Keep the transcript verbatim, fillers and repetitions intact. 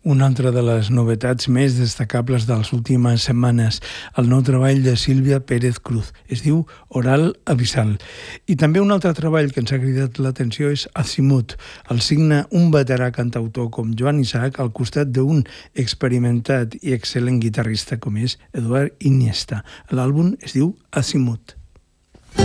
Una altra de les novetats més destacables de les últimes setmanes, el nou treball de Sílvia Pérez Cruz, es diu Oral Abissal. I també un altre treball que ens ha cridat l'atenció és Azimut, el signa un veterà cantautor com Joan Isaac al costat d'un experimentat i excel·lent guitarrista com és Eduard Iniesta. L'àlbum es diu Azimut.